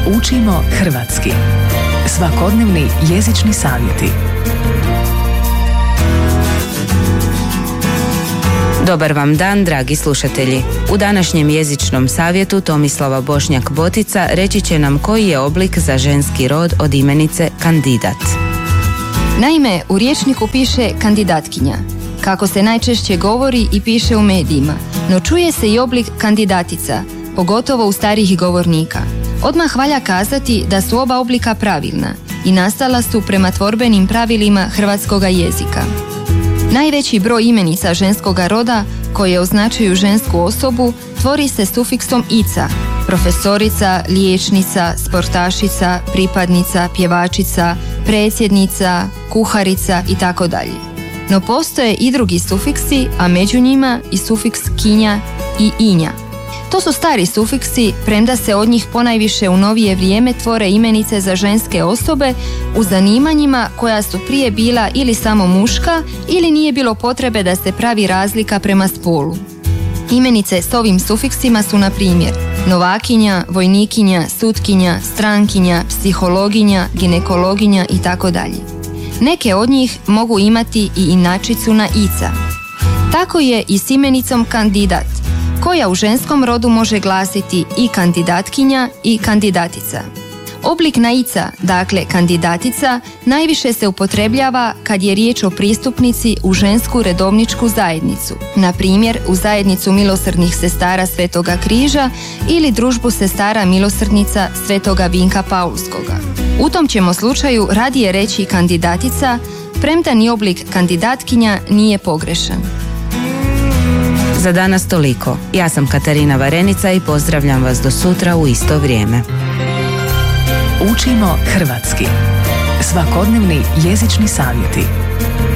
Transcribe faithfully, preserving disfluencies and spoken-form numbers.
Učimo hrvatski. Svakodnevni jezični savjeti. Dobar vam dan, dragi slušatelji. U današnjem jezičnom savjetu Tomislava Bošnjak-Botica reći će nam koji je oblik za ženski rod od imenice kandidat. Naime, u rječniku piše kandidatkinja, kako se najčešće govori i piše u medijima, no čuje se i oblik kandidatica, pogotovo u starijih govornika. Odmah valja kazati da su oba oblika pravilna i nastala su prema tvorbenim pravilima hrvatskoga jezika. Najveći broj imenica ženskoga roda koje označuju žensku osobu tvori se sufiksom ica, profesorica, liječnica, sportašica, pripadnica, pjevačica, predsjednica, kuharica i tako dalje. No postoje i drugi sufiksi, a među njima i sufiks kinja i inja. To su stari sufiksi, premda se od njih ponajviše u novije vrijeme tvore imenice za ženske osobe u zanimanjima koja su prije bila ili samo muška ili nije bilo potrebe da se pravi razlika prema spolu. Imenice s ovim sufiksima su na primjer novakinja, vojnikinja, sutkinja, strankinja, psihologinja, ginekologinja i tako dalje. Neke od njih mogu imati i inačicu na ica. Tako je i s imenicom kandidat, koja u ženskom rodu može glasiti i kandidatkinja i kandidatica. Oblik na ica, dakle kandidatica, najviše se upotrebljava kad je riječ o pristupnici u žensku redovničku zajednicu, na primjer u zajednicu milosrdnih sestara Svetoga križa ili družbu sestara milosrdnica Svetoga Vinka Paulskoga. U tom ćemo slučaju radije reći kandidatica, premda ni oblik kandidatkinja nije pogrešan. Za danas toliko. Ja sam Katarina Varenica i pozdravljam vas do sutra u isto vrijeme. Učimo hrvatski. Svakodnevni jezični savjeti.